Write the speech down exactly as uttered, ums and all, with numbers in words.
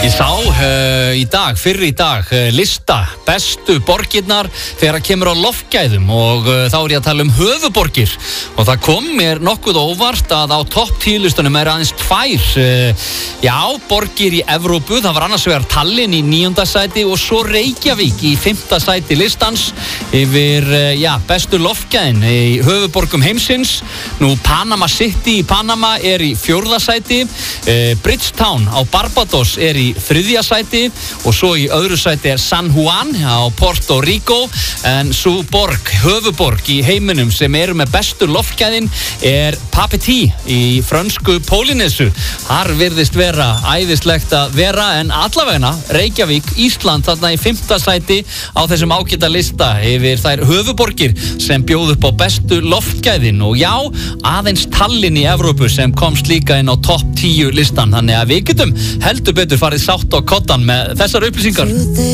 Ég sá uh, í dag, fyrr í dag, uh, lista bestu borgirnar þegar það kemur á loftgæðum og uh, þá er ég að tala um höfuborgir og það kom mér nokkuð óvart að á topp tíu listunum er aðeins tvær uh, já, borgir í Evrópu. Það var annars vegar Tallinn í níunda sæti og svo Reykjavík í fimmta sæti listans yfir uh, já, bestu loftgæðin í höfuborgum heimsins. Nú Panama City í Panama er í fjórða sæti, uh, Bridgetown á Barbados er í þriðja sæti og svo í öðru sæti er San Juan á Puerto Rico, en svo borg, höfuborg í heiminum sem eru með bestu loftgæðin er Papeete í frönsku Pólínesu. Þar virðist vera æðislegt að vera, en allavegna Reykjavík, Ísland þarna í fimmta sæti á þessum ágæta lista yfir þær höfuborgir sem bjóð upp á bestu loftgæðin og já, aðeins Tallinn í Evrópu sem komst líka inn á topp tíu listan, þannig að við getum heldur betur farið sátt á koddan með þessar upplýsingar.